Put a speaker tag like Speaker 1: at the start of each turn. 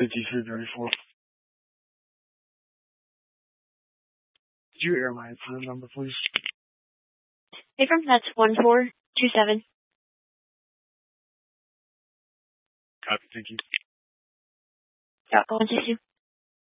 Speaker 1: 5334. Could you air my incident number, please?
Speaker 2: Affirm, that's 1427.
Speaker 1: Copy, thank you.
Speaker 2: Yeah, 162.